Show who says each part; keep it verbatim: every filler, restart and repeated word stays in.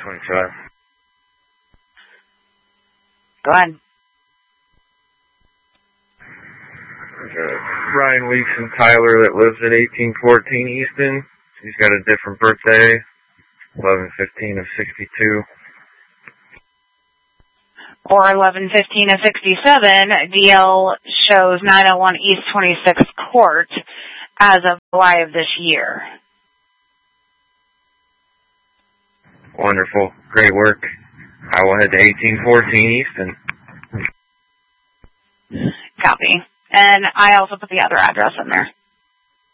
Speaker 1: twenty-five.
Speaker 2: Go ahead.
Speaker 1: Uh, Ryan Weeks and Tyler that lives at eighteen fourteen Easton. He's got a different birthday, eleven fifteen of sixty-two.
Speaker 2: Or eleven fifteen of sixty-seven, D L shows nine oh one East twenty-sixth Court as of July of this year.
Speaker 1: Wonderful. Great work. I will head to eighteen fourteen Easton.
Speaker 2: Copy. And I also put the other address in there.